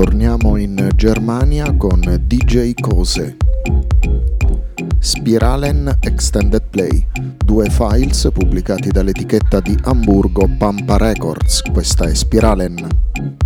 torniamo in Germania con DJ Kose. Spiralen Extended Play, 2 files pubblicati dall'etichetta di Amburgo Pampa Records. Questa è Spiralen.